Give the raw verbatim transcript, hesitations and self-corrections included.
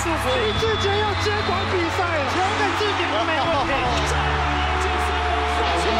祝福。 林志杰要接管比赛了，球跟字典都没